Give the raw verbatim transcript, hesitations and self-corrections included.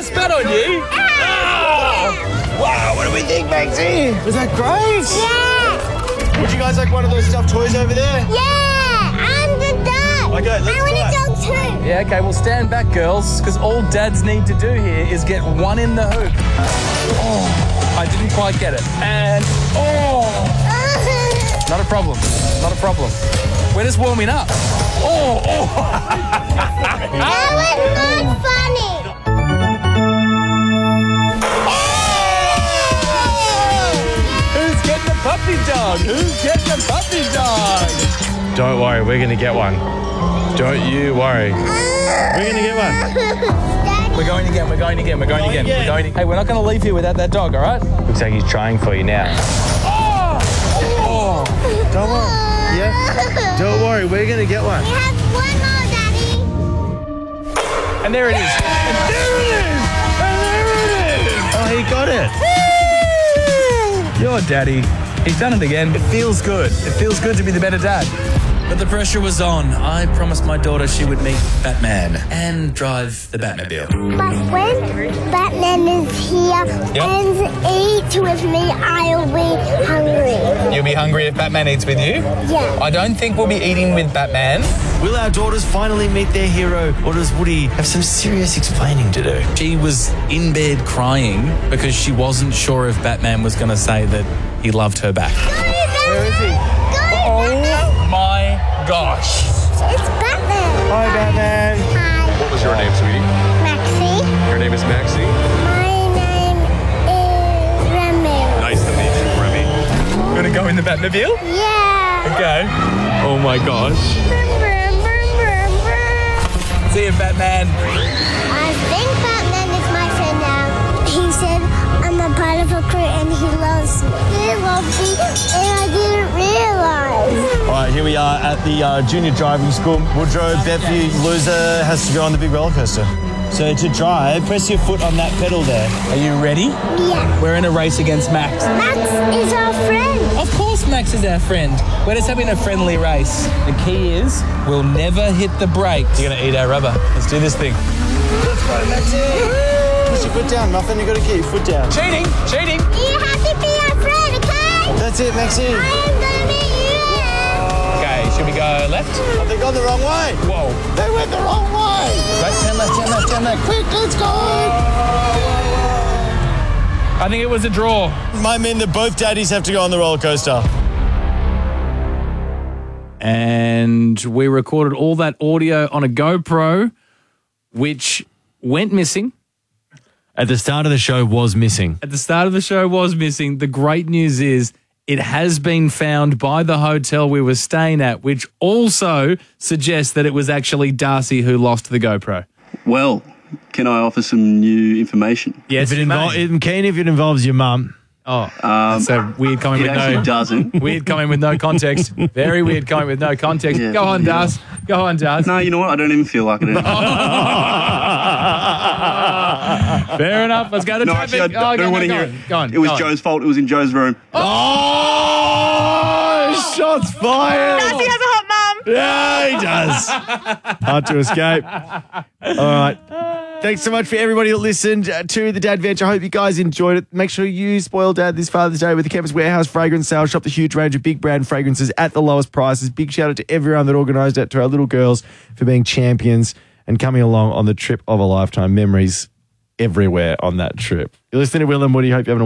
spat on you. Oh. Wow, what do we think, Maxie? Was that great? Yeah. Would you guys like one of those stuffed toys over there? Yeah. I'm the dog. Okay, let's I want try. a dog too. Yeah, okay, well, stand back, girls, because all dads need to do here is get one in the hoop. Oh, I didn't quite get it. And, oh, not a problem. Not a problem. We're just warming up. Oh, oh. That was not funny. Who's getting the puppy dog? Who's getting the puppy dog? Don't worry, we're going to get one. Don't you worry. We're going to get one. We're going again, we're going again, we're going, Going again. again. We're going again. Hey, we're not going to leave here without that dog, all right? Looks like he's trying for you now. Oh! Oh! Don't worry. Yeah? Don't worry, we're going to get one. We have one more, Daddy. And there it is. And there it is! And there it is! Oh, he got it. Your daddy. He's done it again. It feels good. It feels good to be the better dad. But the pressure was on. I promised my daughter she would meet Batman and drive the Batmobile. But when Batman is here Yep. and eats with me, I'll be hungry. You'll be hungry if Batman eats with you? Yeah. I don't think we'll be eating with Batman. Will our daughters finally meet their hero, or does Woody have some serious explaining to do? She was in bed crying because she wasn't sure if Batman was going to say that he loved her back. Where is he? Oh my gosh. It's Batman. Hi, Batman. Hi, What was your name, sweetie? Maxie. Your name is Maxie. My name is Remy. Nice to meet you, Remy. You want to go in the Batmobile? Yeah. Okay. Oh my gosh. See you, Batman. I think Batman is my friend now. He said I'm a part of a crew and he loves me. He loves me and I didn't realize. All right, here we are at the uh, junior driving school. Woodrow, Bethany, loser has to go on the big roller coaster. So to drive, press your foot on that pedal there. Are you ready? Yeah. We're in a race against Max. Max is our friend. Of course Max is our friend. We're just having a friendly race. The key is we'll never hit the brakes. You're going to eat our rubber. Let's do this thing. Let's go, Maxie. Push your foot down, Muffin. You got to keep your foot down. Cheating, cheating. You have to be our friend, okay? That's it, Maxie. I am gonna meet you. Okay, should we go left? Have they gone the wrong way? Whoa. They went the wrong way. Right, turn left, turn left, turn left. Quick, let's go. I think it was a draw. Might mean that both daddies have to go on the roller coaster. And we recorded all that audio on a GoPro, which went missing. At the start of the show was missing. At the start of the show was missing. The great news is it has been found by the hotel we were staying at, which also suggests that it was actually Darcy who lost the GoPro. Well, can I offer some new information? Yes, If it you may. involves, I'm keen if it involves your mum. Oh, that's a weird comment It with actually no doesn't. weird comment with no context. Very weird comment with no context. Yeah. Go on, Darcy. Go on, Darcy. No, you know what? I don't even feel like it anymore. Fair enough. Let's go to No, traffic. actually, I Oh, don't go, want to go, hear go it. on. Go on. It was go on. Joe's fault. It was in Joe's room. Oh, shots fired. Darcy has a hot mum. Yeah, he does. Hard to escape. All right. Thanks so much for everybody that listened to the Dad Veg. I hope you guys enjoyed it. Make sure you spoil Dad this Father's Day with the Campus Warehouse Fragrance Sale. Shop the huge range of big brand fragrances at the lowest prices. Big shout out to everyone that organised it, to our little girls for being champions and coming along on the trip of a lifetime. Memories everywhere on that trip. You're listening to Will and Woody. Hope you have an